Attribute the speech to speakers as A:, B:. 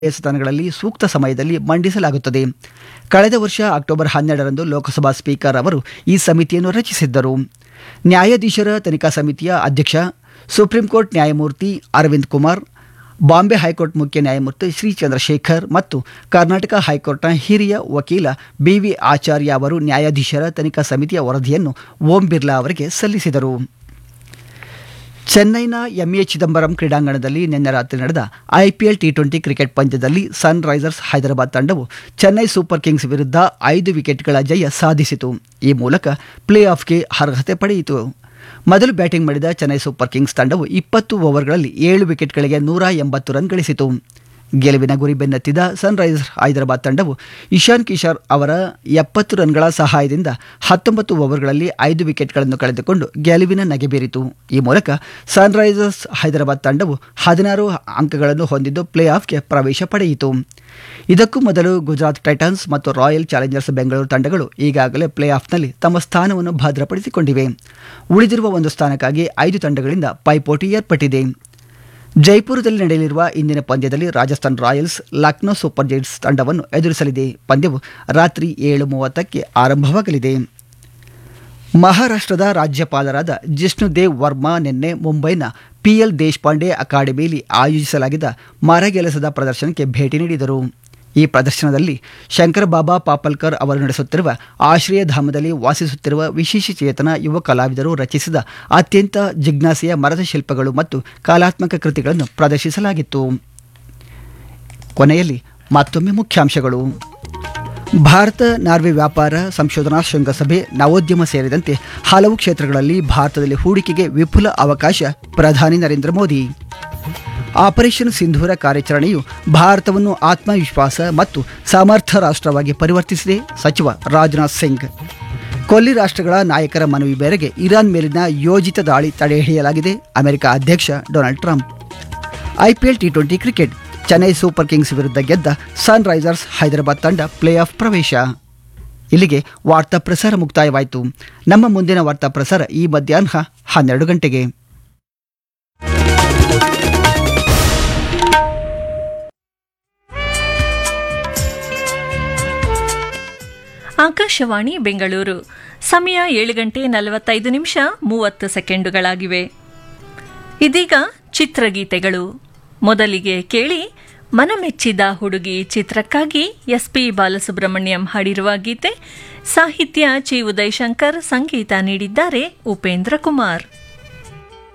A: ಸದನಗಳಲ್ಲಿ ಸೂಕ್ತ ಸಮಯದಲ್ಲಿ ಮಂಡಿಸಲಾಗುತ್ತದೆ. ಕಳೆದ ವರ್ಷ ಅಕ್ಟೋಬರ್ 12ರಂದು ಲೋಕಸಭಾ ಸ್ಪೀಕರ್ ಅವರು ಈ ಸಮಿತಿಯನ್ನು ರಚಿಸಿದ್ದರು. ನ್ಯಾಯಾಧೀಶರ ತನಿಖಾ ಸಮಿತಿಯ ಅಧ್ಯಕ್ಷ ಸುಪ್ರೀಂ ಕೋರ್ಟ್ ನ್ಯಾಯಮೂರ್ತಿ ಅರವಿಂದ್ ಕುಮಾರ್, ಬಾಂಬೆ ಹೈಕೋರ್ಟ್ ಮುಖ್ಯ ನ್ಯಾಯಮೂರ್ತಿ ಶ್ರೀ ಚಂದ್ರಶೇಖರ್ ಮತ್ತು ಕರ್ನಾಟಕ ಹೈಕೋರ್ಟ್ನ ಹಿರಿಯ ವಕೀಲ BV ಆಚಾರ್ಯ ಅವರು ನ್ಯಾಯಾಧೀಶರ ತನಿಖಾ ಸಮಿತಿಯ ವರದಿಯನ್ನು ಓಂ ಬಿರ್ಲಾ ಅವರಿಗೆ ಸಲ್ಲಿಸಿದರು. ಚೆನ್ನೈನ MA ಚಿದಂಬರಂ ಕ್ರೀಡಾಂಗಣದಲ್ಲಿ ನಿನ್ನೆ ರಾತ್ರಿ ನಡೆದ IPL T20 ಕ್ರಿಕೆಟ್ ಪಂದ್ಯದಲ್ಲಿ ಸನ್ ರೈಸರ್ಸ್ ಹೈದರಾಬಾದ್ ತಂಡವು ಚೆನ್ನೈ ಸೂಪರ್ ಕಿಂಗ್ಸ್ ವಿರುದ್ಧ 5 ವಿಕೆಟ್ಗಳ ಜಯ ಸಾಧಿಸಿತು. ಈ ಮೂಲಕ ಪ್ಲೇ ಆಫ್ಗೆ ಅರ್ಹತೆ ಪಡೆಯಿತು. ಮೊದಲು ಬ್ಯಾಟಿಂಗ್ ಮಾಡಿದ ಚೆನ್ನೈ ಸೂಪರ್ ಕಿಂಗ್ಸ್ ತಂಡವು 20 ಓವರ್ಗಳಲ್ಲಿ 7 ವಿಕೆಟ್ಗಳಿಗೆ 180 ರನ್ ಗಳಿಸಿತು. ಗೆಲುವಿನ ಗುರಿ ಬೆನ್ನತ್ತಿದ ಸನ್ ರೈಸರ್ಸ್ ಹೈದರಾಬಾದ್ ತಂಡವು ಇಶಾನ್ ಕಿಶೋರ್ ಅವರ 70 ರನ್ಗಳ ಸಹಾಯದಿಂದ 19 ಓವರ್ಗಳಲ್ಲಿ 5 ವಿಕೆಟ್ಗಳನ್ನು ಕಳೆದುಕೊಂಡು ಗೆಲುವಿನ ನಗೆ ಬೀರಿತು. ಈ ಮೂಲಕ ಸನ್ ರೈಸರ್ಸ್ ಹೈದರಾಬಾದ್ ತಂಡವು 16 ಅಂಕಗಳನ್ನು ಹೊಂದಿದ್ದು ಪ್ಲೇ ಆಫ್ಗೆ ಪ್ರವೇಶ ಪಡೆಯಿತು. ಇದಕ್ಕೂ ಮೊದಲು ಗುಜರಾತ್ ಟೈಟನ್ಸ್ ಮತ್ತು ರಾಯಲ್ ಚಾಲೆಂಜರ್ಸ್ ಬೆಂಗಳೂರು ತಂಡಗಳು ಈಗಾಗಲೇ ಪ್ಲೇ ಆಫ್ನಲ್ಲಿ ತಮ್ಮ ಸ್ಥಾನವನ್ನು ಭದ್ರಪಡಿಸಿಕೊಂಡಿವೆ. ಉಳಿದಿರುವ ಒಂದು ಸ್ಥಾನಕ್ಕಾಗಿ 5 ತಂಡಗಳಿಂದ ಪೈಪೋಟಿ ಏರ್ಪಟ್ಟಿದೆ. ಜೈಪುರದಲ್ಲಿ ನಡೆಯಲಿರುವ ಇಂದಿನ ಪಂದ್ಯದಲ್ಲಿ Rajasthan Royals Lucknow super Giants ತಂಡವನ್ನು ಎದುರಿಸಲಿದೆ. ಪಂದ್ಯವು ರಾತ್ರಿ 7:30ಕ್ಕೆ ಆರಂಭವಾಗಲಿದೆ. ಮಹಾರಾಷ್ಟ್ರದ ರಾಜ್ಯಪಾಲರಾದ ಜಿಷ್ಣುದೇವ್ ವರ್ಮಾ ನಿನ್ನೆ ಮುಂಬೈನ PL ದೇಶಪಾಂಡೆ ಅಕಾಡೆಮಿಯಲ್ಲಿ ಆಯೋಜಿಸಲಾಗಿದ್ದ ಮರಗೆಲಸದ ಪ್ರದರ್ಶನಕ್ಕೆ ಭೇಟಿ ನೀಡಿದರು. ಈ ಪ್ರದರ್ಶನದಲ್ಲಿ ಶಂಕರ ಬಾಬಾ ಪಾಪಲ್ಕರ್ ಅವರು ನಡೆಸುತ್ತಿರುವ ಆಶ್ರಯಧಾಮದಲ್ಲಿ ವಾಸಿಸುತ್ತಿರುವ ವಿಶೇಷಚೇತನ ಯುವ ಕಲಾವಿದರು ರಚಿಸಿದ ಅತ್ಯಂತ ಜಿಜ್ಞಾಸೆಯ ಮರದ ಶಿಲ್ಪಗಳು ಮತ್ತು ಕಲಾತ್ಮಕ ಕೃತಿಗಳನ್ನು ಪ್ರದರ್ಶಿಸಲಾಗಿತ್ತು. ಕೊನೆಯಲ್ಲಿ ಮತ್ತೊಮ್ಮೆ ಮುಖ್ಯಾಂಶಗಳು. ಭಾರತ ನಾರ್ವೆ ವ್ಯಾಪಾರ ಸಂಶೋಧನಾ ಶೃಂಗಸಭೆ, ನವೋದ್ಯಮ ಸೇರಿದಂತೆ ಹಲವು ಕ್ಷೇತ್ರಗಳಲ್ಲಿ ಭಾರತದಲ್ಲಿ ಹೂಡಿಕೆಗೆ ವಿಪುಲ ಅವಕಾಶ, ಪ್ರಧಾನಿ ನರೇಂದ್ರ ಮೋದಿ. ಆಪರೇಷನ್ ಸಿಂಧೂರ ಕಾರ್ಯಾಚರಣೆಯು ಭಾರತವನ್ನು ಆತ್ಮವಿಶ್ವಾಸ ಮತ್ತು ಸಮರ್ಥ ರಾಷ್ಟ್ರವಾಗಿ ಪರಿವರ್ತಿಸಿದೆ, ಸಚಿವ ರಾಜನಾಥ್ ಸಿಂಗ್. ಕೊಲ್ಲಿ ರಾಷ್ಟ್ರಗಳ ನಾಯಕರ ಮನವಿ ಮೇರೆಗೆ ಇರಾನ್ ಮೇಲಿನ ಯೋಜಿತ ದಾಳಿ ತಡೆಹಿಡಿಯಲಾಗಿದೆ, ಅಮೆರಿಕ ಅಧ್ಯಕ್ಷ Donald Trump. IPL T20 cricket, Chennai super Kings ವಿರುದ್ಧ ಗೆದ್ದ ಸನ್ ರೈಸರ್ಸ್ ಹೈದರಾಬಾದ್ ತಂಡ ಪ್ಲೇ ಆಫ್ ಪ್ರವೇಶ. ಇಲ್ಲಿಗೆ ವಾರ್ತಾ ಪ್ರಸಾರ ಮುಕ್ತಾಯವಾಯಿತು. ನಮ್ಮ ಮುಂದಿನ ವಾರ್ತಾ ಪ್ರಸಾರ ಈ ಮಧ್ಯಾಹ್ನ 12 ಗಂಟೆಗೆ.
B: ಆಕಾಶವಾಣಿ ಬೆಂಗಳೂರು. ಸಮಯ 7:45 ಇದೀಗ ಚಿತ್ರಗೀತೆಗಳು. ಮೊದಲಿಗೆ ಕೇಳಿ ಮನಮೆಚ್ಚಿದ ಹುಡುಗಿ ಚಿತ್ರಕ್ಕಾಗಿ SP ಬಾಲಸುಬ್ರಹ್ಮಣ್ಯಂ ಹಾಡಿರುವ ಗೀತೆ. ಸಾಹಿತ್ಯ ಚಿ ಉದಯಶಂಕರ್, ಸಂಗೀತ ನೀಡಿದ್ದಾರೆ ಉಪೇಂದ್ರ ಕುಮಾರ್.